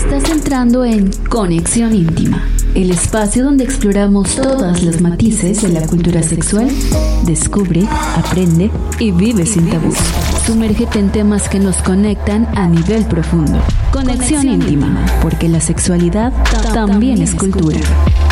Estás entrando en Conexión Íntima, el espacio donde exploramos todos los matices de la cultura sexual. Descubre, aprende y vive sin tabús. Sumérgete en temas que nos conectan a nivel profundo. Conexión Íntima, porque la sexualidad también es cultura.